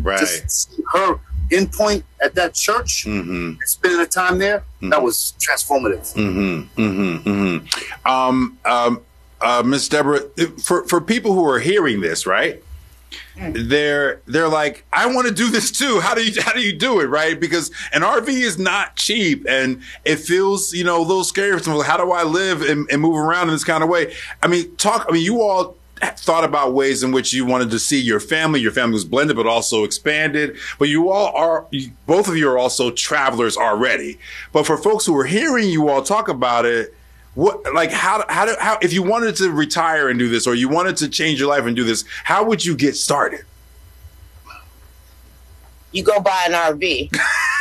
Right. Just her endpoint at that church, spending the time there, that was transformative. Miss Deborah, for people who are hearing this, right? They're like, I want to do this too. How do you do it, right? Because an RV is not cheap, and it feels, a little scary. How do I live and move around in this kind of way? You all thought about ways in which you wanted to see your family. Your family was blended, but also expanded. But both of you are also travelers already. But for folks who are hearing you all talk about it, how if you wanted to retire and do this, or you wanted to change your life and do this, how would you get started? You go buy an RV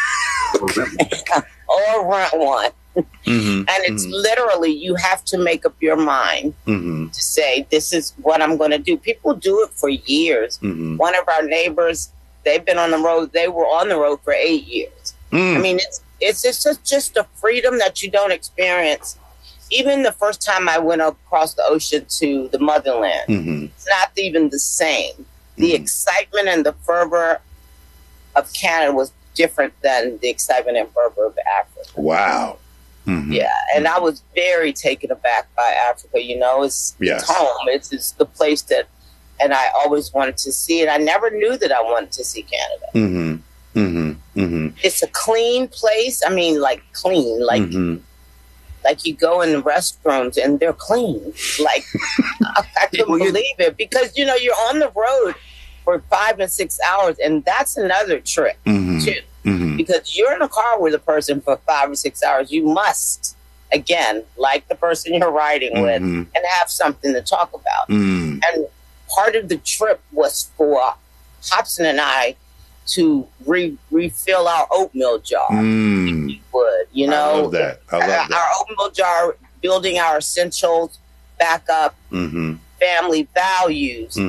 or rent one. And it's literally, you have to make up your mind to say, this is what I'm going to do. People do it for years. One of our neighbors, they've been on the road. They were on the road for 8 years. I mean, it's just a freedom that you don't experience. Even the first time I went across the ocean to the motherland, it's not even the same. The excitement and the fervor of Canada was different than the excitement and fervor of Africa. Wow. Yeah, and I was very taken aback by Africa. It's home. It's the place that, and I always wanted to see it. I never knew that I wanted to see Canada. It's a clean place. I mean, like clean, like you go in the restrooms and they're clean. Like I couldn't believe it, because you're on the road for 5 and 6 hours, and that's another trick too. Because you're in a car with a person for 5 or 6 hours. You must, again, like the person you're riding with, and have something to talk about. And part of the trip was for Hobson and I to refill our oatmeal jar. If you would, I love that. Our oatmeal jar, building our essentials back up, family values,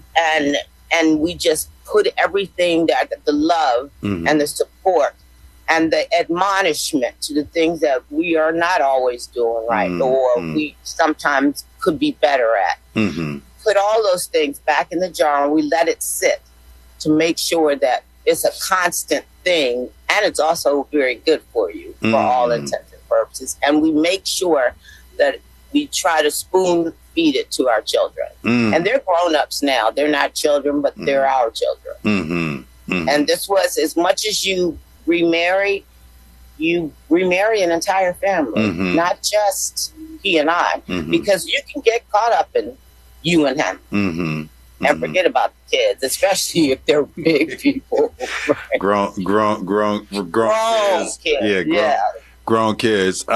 and we just put everything that the love and the support and the admonishment to the things that we are not always doing right, or we sometimes could be better at. Put all those things back in the jar, and we let it sit to make sure that it's a constant thing, and it's also very good for you for all intents and purposes. And we make sure that we try to spoon feed it to our children. And they're grown-ups now. They're not children, but they're our children. And this was, as much as you remarry an entire family, not just he and I, because you can get caught up in you and him. And forget about the kids, especially if they're big people. Right? Grown kids. Yeah. Grown kids.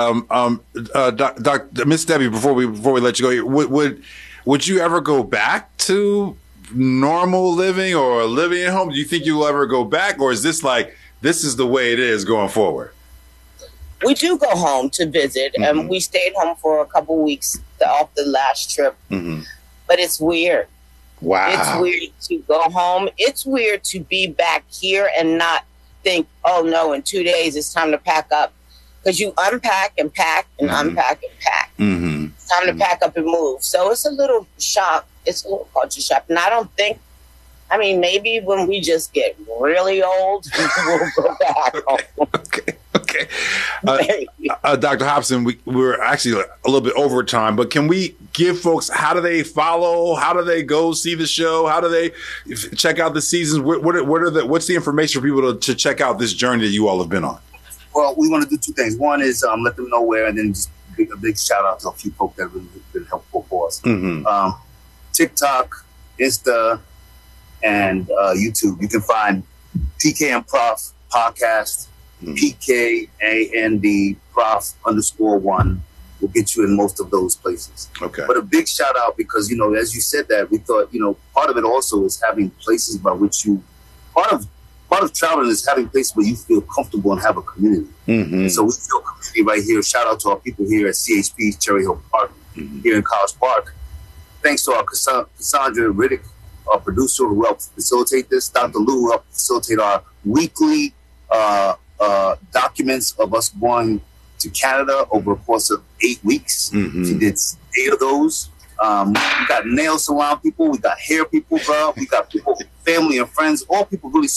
Miss Debbie, before we let you go, would you ever go back to normal living or living at home? Do you think you'll ever go back, or is this this is the way it is going forward? We do go home to visit, and we stayed home for a couple weeks off the last trip. But it's weird. Wow. It's weird to go home. It's weird to be back here and not think, oh no, in 2 days it's time to pack up. Because you unpack and pack and unpack and pack. It's time to pack up and move. So it's a little shock. It's a little culture shock. And I don't think, maybe when we just get really old, we'll go back home. Okay. Dr. Hobson, we're actually a little bit over time, but can we give folks, how do they follow? How do they go see the show? How do they check out the seasons? What's the information for people to check out this journey that you all have been on? Well, we want to do two things. One is let them know where, and then just a big shout out to a few folks that have really been helpful for us. TikTok, Insta, and YouTube. You can find PK and Prof podcast, PKAND Prof _1. We'll get you in most of those places. Okay. But a big shout out because, as you said that, we thought, part of it also is having places by which part of traveling is having places where you feel comfortable and have a community. And so we feel community right here. Shout out to our people here at CHP Cherry Hill Park here in College Park. Thanks to our Cassandra Riddick, our producer, who helped facilitate this. Dr. Lou, who helped facilitate our weekly documents of us going to Canada over a course of 8 weeks. She did 8 of those. We got nail salon people. We got hair people, bro. We got people, family and friends, all people really